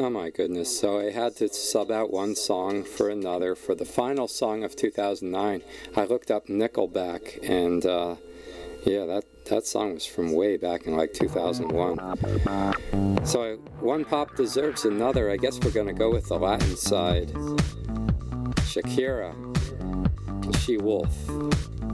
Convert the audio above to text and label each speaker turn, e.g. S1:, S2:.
S1: Oh my goodness. So I had to sub out one song for another. For the final song of 2009, I looked up Nickelback, and yeah, that song was from way back in like 2001. So one pop deserves another. I guess we're going to go with the Latin side. Shakira, She Wolf.